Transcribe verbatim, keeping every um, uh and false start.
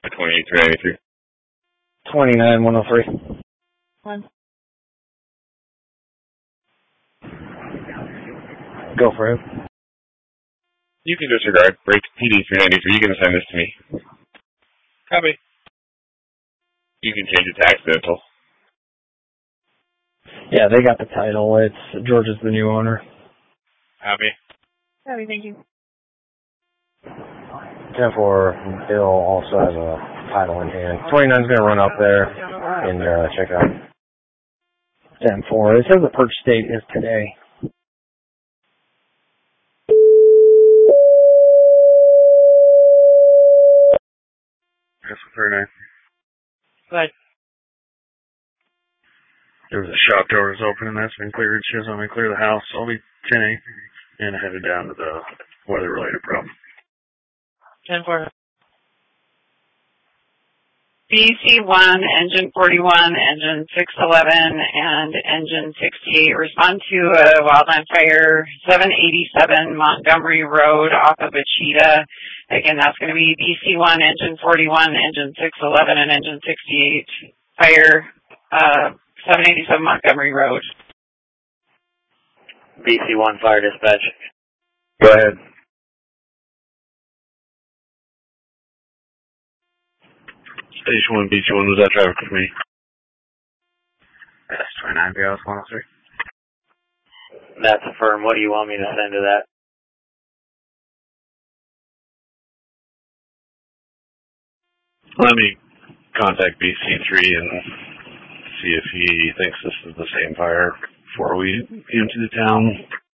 twenty-eight three ninety-three. twenty-nine one oh three. One. Go for it. You can disregard. Break P D three ninety-three. You can assign this to me. Copy. You can change it to accidental. Yeah, they got the title. It's George is the new owner. Copy. Copy, thank you. ten four, Bill also has a title in hand. twenty-nine's going to run up there and uh, check out. ten four, it says the purchase date is today. thirty-nine. Good. There was a shop door was open and that's been cleared. She was on me clear the house. I'll be ten eight and headed down to the weather related problem. ten four. B C one, engine forty-one, engine six eleven, and engine sixty-eight respond to a wildland fire, seven eighty-seven Montgomery Road off of Achita. Again, that's going to be B C one, engine forty-one, engine six eleven, and engine sixty-eight. Fire, uh, seven eighty-seven Montgomery Road. B C one, fire dispatch. Go ahead. Station one, B C one, was that traffic with me? S twenty-nine, B L S one oh three. That's affirmed. What do you want me to send to that? Let me contact B C three and see if he thinks this is the same fire before we empty the town.